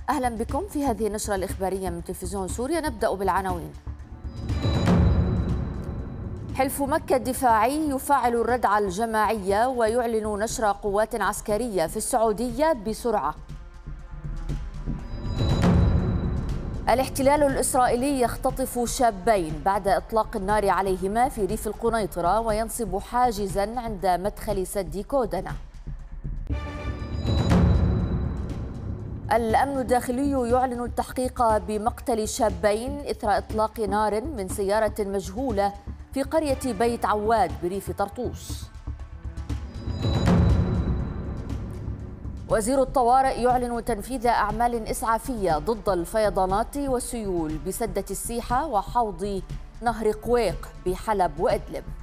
أهلا بكم في هذه النشرة الإخبارية من تلفزيون سوريا. نبدأ بالعناوين. حلف مكة الدفاعي يفعل الردع الجماعية ويعلن نشر قوات عسكرية في السعودية بسرعة. الاحتلال الإسرائيلي يختطف شابين بعد إطلاق النار عليهما في ريف القنيطرة وينصب حاجزا عند مدخل سد كودنة. الأمن الداخلي يعلن التحقيق بمقتل شابين إثر إطلاق نار من سيارة مجهولة في قرية بيت عواد بريف طرطوس. وزير الطوارئ يعلن تنفيذ أعمال إسعافية ضد الفيضانات والسيول بسدة السيحة وحوض نهر قويق بحلب وإدلب.